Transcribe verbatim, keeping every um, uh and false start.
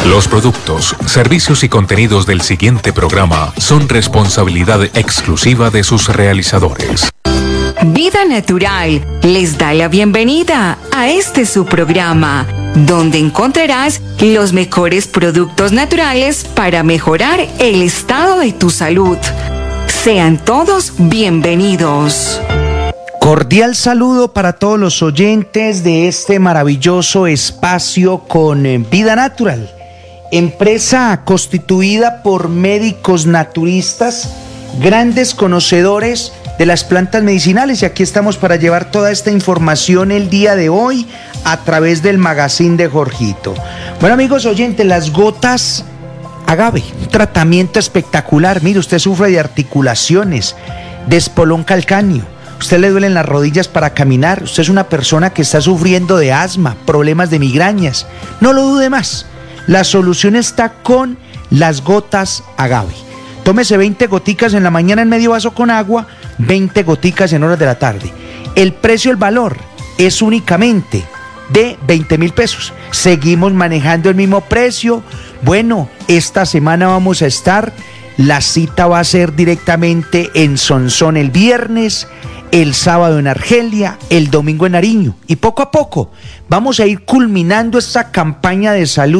Los productos, servicios y contenidos del siguiente programa son responsabilidad exclusiva de sus realizadores. Vida Natural les da la bienvenida a este su programa, donde encontrarás los mejores productos naturales para mejorar el estado de tu salud. Sean todos bienvenidos. Cordial saludo para todos los oyentes de este maravilloso espacio con Vida Natural, empresa constituida por médicos naturistas, grandes conocedores de las plantas medicinales, y aquí estamos para llevar toda esta información el día de hoy a través del magazine de Jorgito. Bueno, amigos oyentes, las gotas agave, un tratamiento espectacular. Mire, usted sufre de articulaciones, de espolón calcáneo, usted le duelen las rodillas para caminar, usted es una persona que está sufriendo de asma, problemas de migrañas, no lo dude más, la solución está con las gotas agave. Tómese veinte goticas en la mañana en medio vaso con agua, veinte goticas en horas de la tarde. El precio, el valor es únicamente de veinte mil pesos. Seguimos manejando el mismo precio. Bueno, esta semana vamos a estar, la cita va a ser directamente en Sonsón el viernes, el sábado en Argelia, el domingo en Nariño. Y poco a poco vamos a ir culminando esta campaña de salud